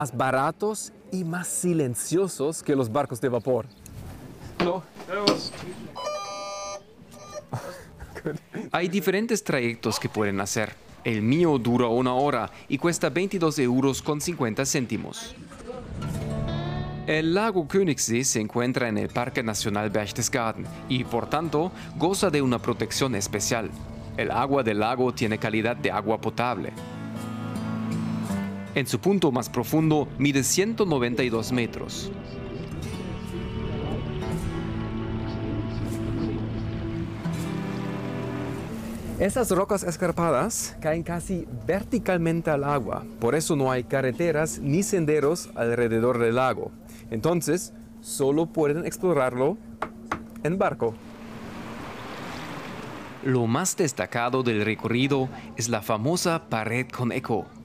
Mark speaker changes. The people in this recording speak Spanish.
Speaker 1: más baratos y más silenciosos que los barcos de vapor. No.
Speaker 2: Hay diferentes trayectos que pueden hacer. El mío dura 1 hora y cuesta 22,50 €. El lago Königssee se encuentra en el Parque Nacional Berchtesgaden y, por tanto, goza de una protección especial. El agua del lago tiene calidad de agua potable. En su punto más profundo mide 192 metros.
Speaker 1: Esas rocas escarpadas caen casi verticalmente al agua, por eso no hay carreteras ni senderos alrededor del lago. Entonces, solo pueden explorarlo en barco.
Speaker 2: Lo más destacado del recorrido es la famosa pared con eco.